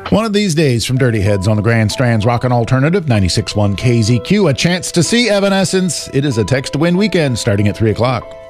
One of these days from Dirty Heads on the Grand Strand's Rockin' Alternative 96.1 KZQ. A chance to see Evanescence. It is a text to win weekend starting at 3 o'clock.